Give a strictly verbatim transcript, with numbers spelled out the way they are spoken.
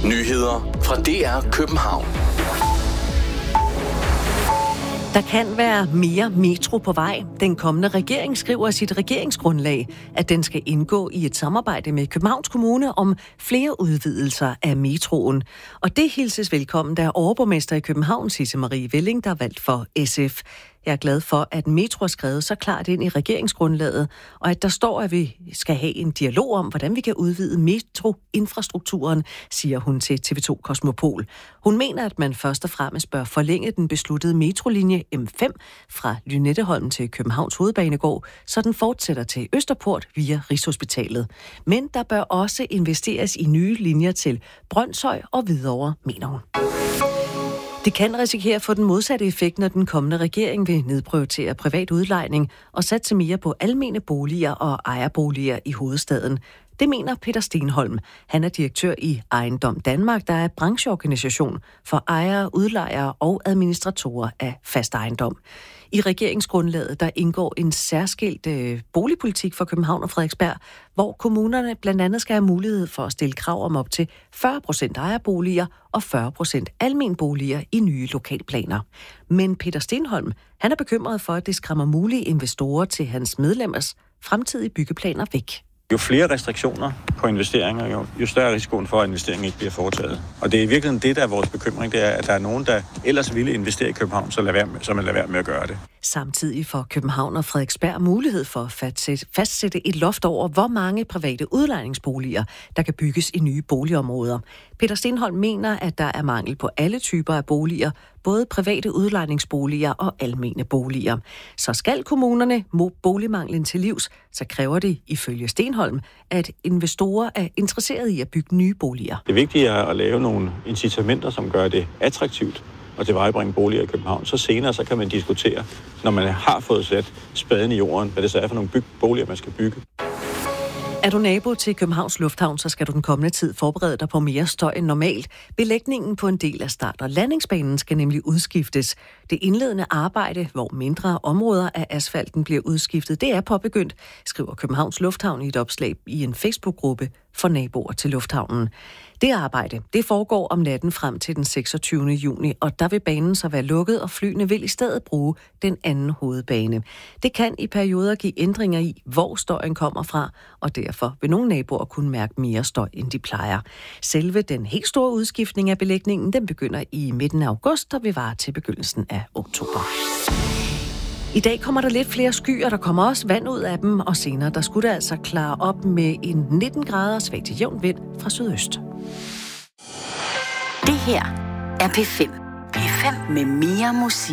Nyheder fra D R København. Der kan være mere metro på vej. Den kommende regering skriver i sit regeringsgrundlag, at den skal indgå i et samarbejde med Københavns Kommune om flere udvidelser af metroen. Og det hilses velkommen, der er overborgmester i København, Sisse Marie Velling, der er valgt for S F. Jeg er glad for, at metro er skrevet så klart ind i regeringsgrundlaget, og at der står, at vi skal have en dialog om, hvordan vi kan udvide metroinfrastrukturen, siger hun til T V to Kosmopol. Hun mener, at man først og fremmest bør forlænge den besluttede metrolinje M fem fra Lynetteholm til Københavns Hovedbanegård, så den fortsætter til Østerport via Rigshospitalet. Men der bør også investeres i nye linjer til Brønshøj og Hvidovre, mener hun. Det kan risikere at få den modsatte effekt, når den kommende regering vil nedprioritere privat udlejning og satse mere på almene boliger og ejerboliger i hovedstaden. Det mener Peter Stenholm. Han er direktør i Ejendom Danmark, der er brancheorganisation for ejere, udlejere og administratorer af fast ejendom. I regeringsgrundlaget der indgår en særskilt øh, boligpolitik for København og Frederiksberg, hvor kommunerne blandt andet skal have mulighed for at stille krav om op til fyrre procent ejerboliger og fyrre procent almenboliger i nye lokalplaner. Men Peter Stenholm, han er bekymret for, at det skræmmer mulige investorer til hans medlemmers fremtidige byggeplaner væk. Jo flere restriktioner på investeringer, jo, jo større risikoen for, at investeringen ikke bliver foretaget. Og det er i virkeligheden det, der er vores bekymring, det er, at der er nogen, der ellers ville investere i København, så lader være med, så man lader være med at gøre det. Samtidig får København og Frederiksberg mulighed for at fastsætte et loft over, hvor mange private udlejningsboliger, der kan bygges i nye boligområder. Peter Stenholm mener, at der er mangel på alle typer af boliger, både private udlejningsboliger og almene boliger. Så skal kommunerne mod boligmanglen til livs, så kræver det ifølge Stenholm, at investorer er interesseret i at bygge nye boliger. Det vigtige er at lave nogle incitamenter, som gør det attraktivt og tilvejebringe boliger i København. Så senere så kan man diskutere, når man har fået sat spaden i jorden, hvad det så er for nogle byg- boliger, man skal bygge. Er du nabo til Københavns Lufthavn, så skal du den kommende tid forberede dig på mere støj end normalt. Belægningen på en del af start- og landingsbanen skal nemlig udskiftes. Det indledende arbejde, hvor mindre områder af asfalten bliver udskiftet, det er påbegyndt, skriver Københavns Lufthavn i et opslag i en Facebook-gruppe for naboer til lufthavnen. Det arbejde, det foregår om natten frem til den seksogtyvende juni, og der vil banen så være lukket, og flyene vil i stedet bruge den anden hovedbane. Det kan i perioder give ændringer i, hvor støjen kommer fra, og derfor vil nogle naboer kunne mærke mere støj, end de plejer. Selve den helt store udskiftning af belægningen, den begynder i midten af august, og vil vare til begyndelsen af oktober. I dag kommer der lidt flere skyer, der kommer også vand ud af dem, og senere der skulle det altså klare op med en nitten grader svag til jævn vind fra sydøst. Det her er P fem. P fem med mere musik.